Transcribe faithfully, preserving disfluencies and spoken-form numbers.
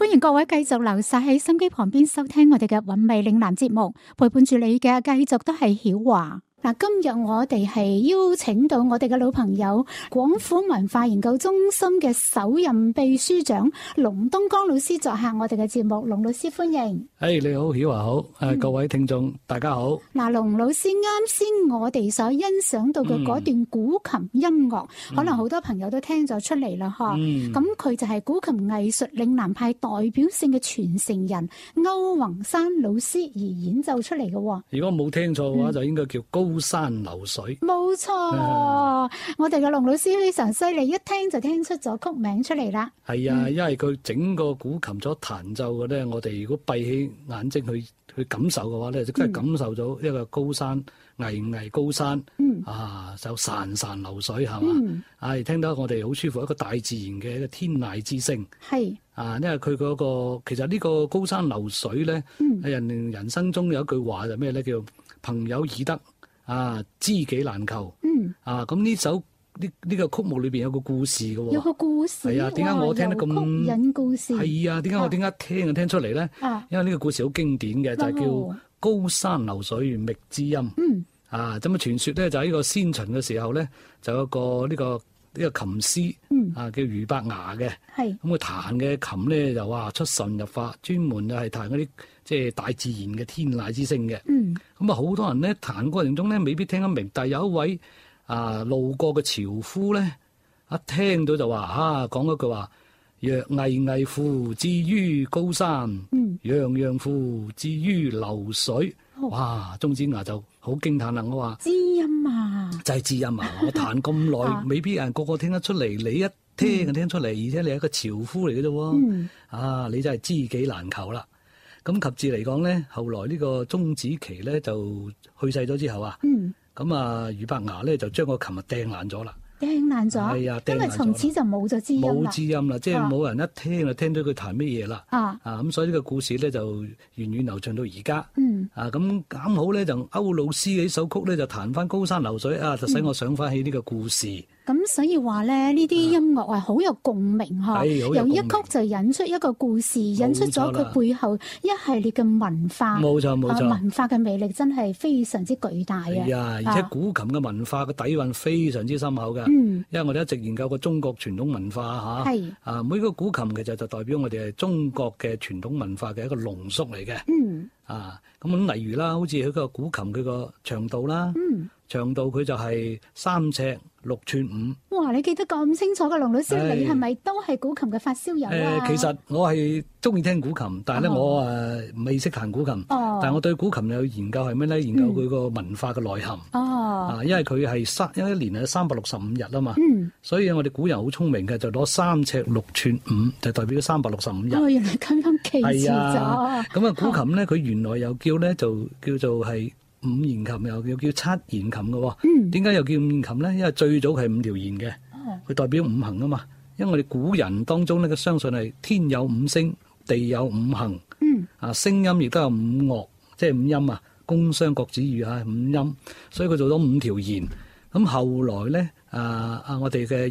歡迎各位繼續留晒喺心機旁邊收聽我哋嘅韻味嶺南節目，陪伴住你嘅繼續都係曉華。嗱，今日我哋係邀請到我哋嘅老朋友廣府文化研究中心嘅首任秘書長龍東江老師作客我哋嘅節目。龍老師歡迎。 誒、hey, 你好，曉華好，誒、嗯、各位聽眾大家好。嗱， 龍老師啱先我哋所欣賞到嘅嗰段古琴音樂，嗯、可能好多朋友都聽咗出嚟啦，嗬、嗯。咁佢就係古琴藝術嶺南派代表性嘅傳承人歐宏山老師而演奏出嚟嘅。 如果冇聽錯嘅話，嗯、就應該叫高山流水。 冇錯，嗯、我哋嘅龍老師非常犀利，一聽就聽出咗曲名出嚟啦。 係啊，嗯、因為佢整個古琴所彈奏嘅咧，我哋如果閉起眼睛去去感受嘅話咧，就真係感受到一個高山，巍巍高山，嗯、啊，就潺潺流水係嘛，嗯、啊，聽到我哋好舒服，一個大自然嘅一個天籟之聲。係啊，因為佢嗰、嗰個其實呢個高山流水咧，嗯、人人生中有一句話就咩咧，叫朋友易得。啊，知己難求。嗯。啊，咁呢首呢呢、這個曲目裏邊有個故事嘅喎。有個故事。係啊，點解我聽得咁？曲引故事。係啊，點解我點解聽就聽出嚟咧？啊。因為呢個故事好經典嘅，就係、是、叫高山流水覓知音。嗯。啊，咁啊傳說咧就喺呢個先秦嘅時候咧，就有一個呢、這個呢、這個琴師。嗯。啊，叫俞伯牙嘅。係。咁佢彈嘅琴咧就話出神入化，專門就係彈嗰啲。即係大自然嘅天籟之聲嘅，咁啊好多人咧彈過程中咧未必聽得明，但係有一位啊路過嘅樵夫咧，一聽到就話啊講嗰句話：若巍巍乎至於高山，洋洋乎至於流水。哦、哇！鐘子牙就好驚嘆啦！我話知音啊，就係知音啊！我彈咁耐，啊、未必人個個聽得出嚟，你一聽就聽出嚟，嗯、而且你係一個樵夫嚟嘅啫喎，嗯、啊你真係知己難求啦！咁及至嚟講咧，後來呢個鐘子期咧就去世咗之後啊，咁、嗯、啊俞伯牙咧就將個琴啊掟爛咗啦，掟爛咗，係啊，因為從此就冇咗知音啦，冇知音啦，即係冇人一聽就聽到佢彈乜嘢啦，啊，啊咁所以呢個故事咧就源遠流長到而家，嗯，啊咁啱好咧就歐老師嘅呢首曲咧就彈翻高山流水啊，就使我想翻起呢個故事。嗯咁所以話咧，呢啲音樂係好有共鳴嗬，由一曲就引出一個故事，引出咗佢背後一系列嘅文化。冇錯冇錯，文化嘅魅力真係非常之巨大啊！係啊，而且古琴嘅文化嘅底蘊非常之深厚嘅。嗯，因為我哋一直研究過中國傳統文化嚇。係啊，每個古琴其實就代表我哋係中國嘅傳統文化嘅一個濃縮嚟嘅。嗯。啊，咁例如啦，好似佢個古琴佢個長度啦，嗯，長度佢就係三尺六寸五。哇！你記得咁清楚嘅，龍老師，你係咪都係古琴嘅發燒友啊？誒，其實我係中意聽古琴，但係咧我誒未識彈古琴。哦。但係我對古琴有研究係咩咧？研究佢個文化嘅內涵。哦。啊，因為佢係三，因為一年係三百六十五日啊嘛。嗯。所以我哋古人好聰明嘅，就攞三尺六寸五，就代表咗三百六十五日。哦，原來咁樣記住咗。係啊。咁啊，古琴咧，佢原來又叫咧，就叫做係五弦琴，又又叫七弦琴嘅喎。嗯。點解又叫五弦琴咧？因為最早係五條弦嘅。佢代表五行啊嘛，因為我哋古人當中咧，佢相信係天有五聲，地有五行，嗯，啊聲音亦都有五樂，即係五音啊，宮商角徵羽啊，五音，所以佢做咗五條弦。咁後來咧，啊啊我哋嘅